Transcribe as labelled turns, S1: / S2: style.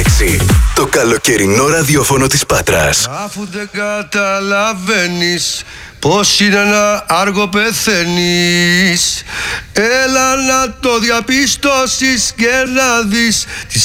S1: 101,6. Το καλοκαιρινό ραδιόφωνο της Πάτρας.
S2: Αφού δεν καταλαβαίνεις πως είναι ένα άργο πεθαίνεις, έλα να το διαπιστώσεις και να δεις